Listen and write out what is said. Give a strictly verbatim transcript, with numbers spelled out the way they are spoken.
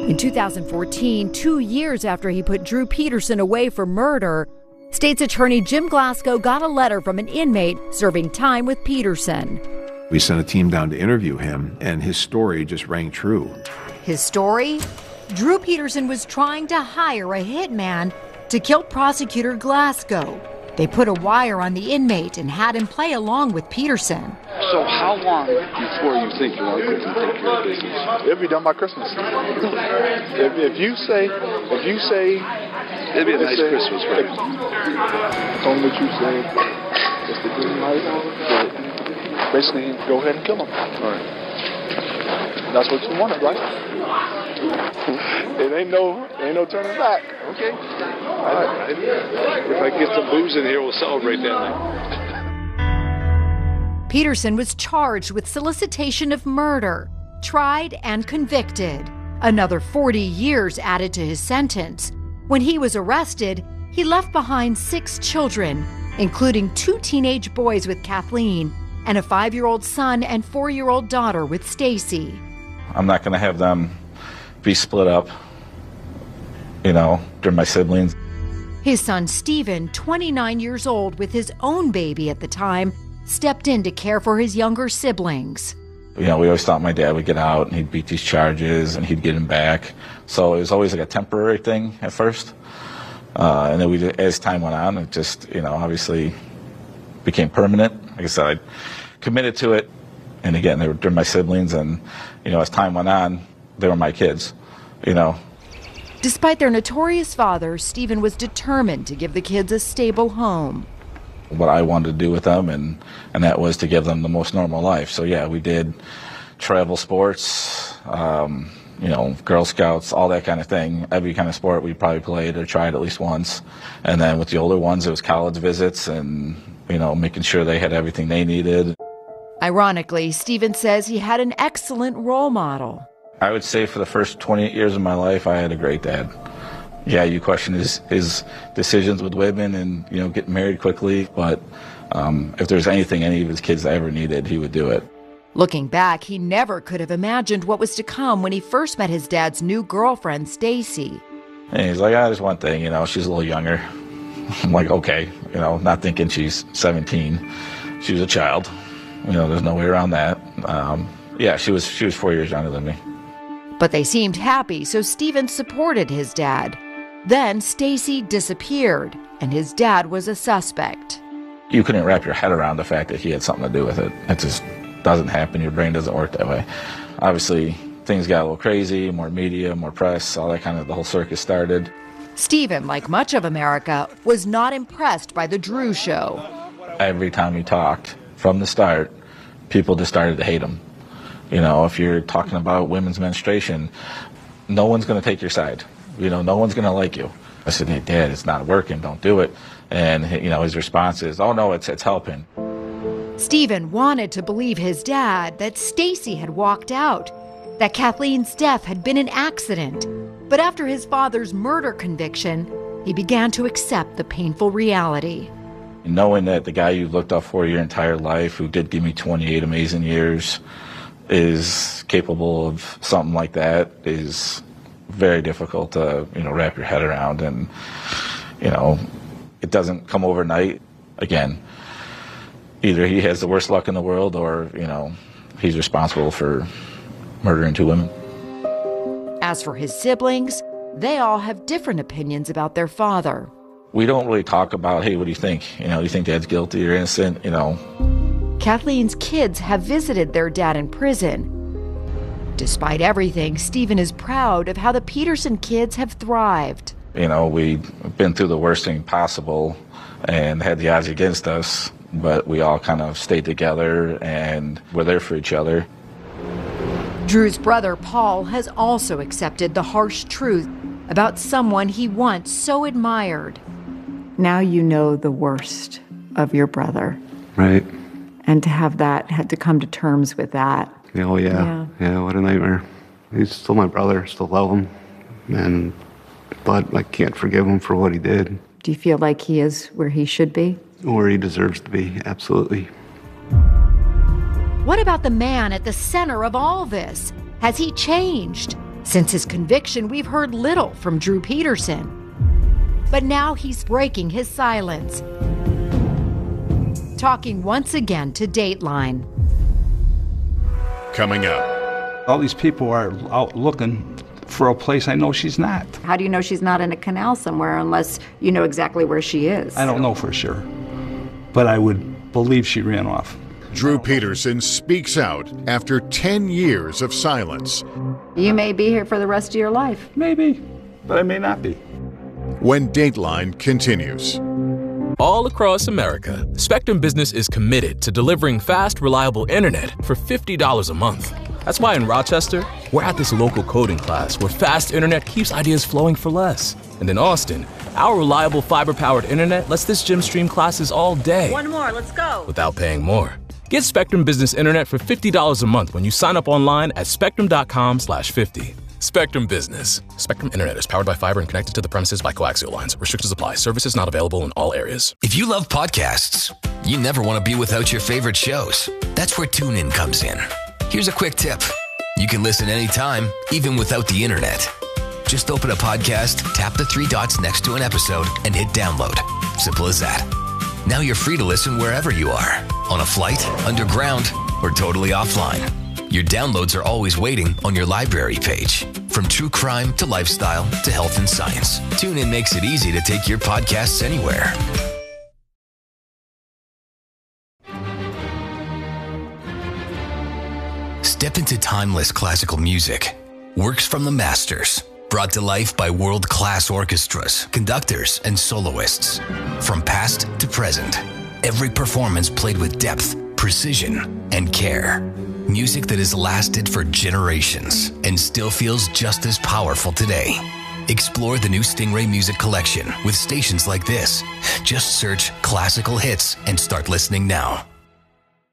In two thousand fourteen, two years after he put Drew Peterson away for murder, State's Attorney Jim Glasgow got a letter from an inmate serving time with Peterson. We sent a team down to interview him, and his story just rang true. His story? Drew Peterson was trying to hire a hitman to kill prosecutor Glasgow. They put a wire on the inmate and had him play along with Peterson. So how long before you think your uncle can take care of business? It'll be done by Christmas. If, if you say, if you say, it'll be a nice say, Christmas present. Only what you say, it's the green light. Basically, go ahead and kill him. All right. That's what you wanted, right? It ain't no, ain't no turning back. Okay. All right. If I get some booze in here, we'll celebrate that night. Peterson was charged with solicitation of murder, tried and convicted. Another forty years added to his sentence. When he was arrested, he left behind six children, including two teenage boys with Kathleen and a five-year-old son and four-year-old daughter with Stacy. I'm not going to have them be split up, you know, they're my siblings. His son Stephen, twenty-nine years old with his own baby at the time, stepped in to care for his younger siblings. You know, we always thought my dad would get out and he'd beat these charges and he'd get him back. So it was always like a temporary thing at first. Uh, and then we, as time went on, it just, you know, obviously became permanent. Like I said, I committed to it. And again, they were, they're my siblings, and, you know, as time went on, they were my kids, you know. Despite their notorious father, Stephen was determined to give the kids a stable home. What I wanted to do with them, and, and that was to give them the most normal life. So, yeah, we did travel sports, um, you know, Girl Scouts, all that kind of thing. Every kind of sport we probably played or tried at least once. And then with the older ones, it was college visits and, you know, making sure they had everything they needed. Ironically, Stephen says he had an excellent role model. I would say for the first twenty-eight years of my life, I had a great dad. Yeah, you question his, his decisions with women and, you know, getting married quickly, but um, if there's anything any of his kids ever needed, he would do it. Looking back, he never could have imagined what was to come when he first met his dad's new girlfriend, Stacy. And he's like, ah, there's one thing, you know, she's a little younger. I'm like, okay, you know, not thinking she's seventeen. She was a child. You know, there's no way around that. Um, yeah, she was she was four years younger than me. But they seemed happy, so Stephen supported his dad. Then Stacy disappeared, and his dad was a suspect. You couldn't wrap your head around the fact that he had something to do with it. It just doesn't happen. Your brain doesn't work that way. Obviously, things got a little crazy, more media, more press, all that kind of, the whole circus started. Stephen, like much of America, was not impressed by the Drew show. Every time he talked, from the start, people just started to hate him. You know, if you're talking about women's menstruation, no one's going to take your side. You know, no one's going to like you. I said, hey, Dad, it's not working. Don't do it. And, you know, his response is, oh, no, it's, it's helping. Stephen wanted to believe his dad that Stacy had walked out, that Kathleen's death had been an accident. But after his father's murder conviction, he began to accept the painful reality. Knowing that the guy you looked up for your entire life, who did give me twenty-eight amazing years, is capable of something like that is very difficult to, you know, wrap your head around. And, you know, it doesn't come overnight. Again, either he has the worst luck in the world or, you know, he's responsible for murdering two women. As for his siblings, they all have different opinions about their father. We don't really talk about, hey, what do you think? You know, do you think Dad's guilty or innocent? You know. Kathleen's kids have visited their dad in prison. Despite everything, Stephen is proud of how the Peterson kids have thrived. You know, we've been through the worst thing possible and had the odds against us, but we all kind of stayed together and we're there for each other. Drew's brother, Paul, has also accepted the harsh truth about someone he once so admired. Now you know the worst of your brother. Right. And to have that, had to come to terms with that. Oh, yeah. Yeah, yeah, what a nightmare. He's still my brother, still love him. And, but I can't forgive him for what he did. Do you feel like he is where he should be? Where he deserves to be, absolutely. What about the man at the center of all this? Has he changed? Since his conviction, we've heard little from Drew Peterson. But now he's breaking his silence, talking once again to Dateline. Coming up. All these people are out looking for a place I know she's not. How do you know she's not in a canal somewhere unless you know exactly where she is? I don't know for sure, but I would believe she ran off. Drew Peterson speaks out after ten years of silence. You may be here for the rest of your life. Maybe, but I may not be. When Dateline continues. All across America, Spectrum Business is committed to delivering fast, reliable internet for fifty dollars a month. That's why in Rochester, we're at this local coding class where fast internet keeps ideas flowing for less. And in Austin, our reliable fiber-powered internet lets this gym stream classes all day. One more, let's go. Without paying more. Get Spectrum Business Internet for fifty dollars a month when you sign up online at spectrum.com slash 50. Spectrum Business. Spectrum Internet is powered by fiber and connected to the premises by coaxial lines. Restrictions apply. Services not available in all areas. If you love podcasts, you never want to be without your favorite shows. That's where TuneIn comes in. Here's a quick tip. You can listen anytime, even without the internet. Just open a podcast, tap the three dots next to an episode, and hit download. Simple as that. Now you're free to listen wherever you are. On a flight, underground, or totally offline. Your downloads are always waiting on your library page. From true crime to lifestyle to health and science, TuneIn makes it easy to take your podcasts anywhere. Step into timeless classical music. Works from the masters. Brought to life by world-class orchestras, conductors, and soloists. From past to present, every performance played with depth, precision, and care. Music that has lasted for generations and still feels just as powerful today. Explore the new Stingray Music Collection with stations like this. Just search classical hits and start listening now.